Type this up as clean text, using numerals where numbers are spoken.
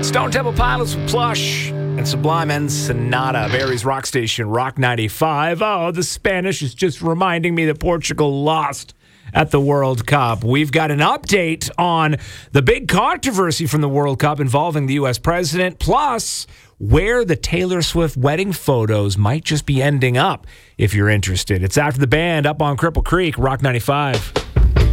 Stone Temple Pilots with Plush and Sublime and Sonata. Barry's Rock Station, Rock 95. Oh, the Spanish is just reminding me that Portugal lost at the World Cup. We've got an update on the big controversy from the World Cup involving the U.S. president, plus where the Taylor Swift wedding photos might just be ending up if you're interested. It's After the Band up on Cripple Creek, Rock 95.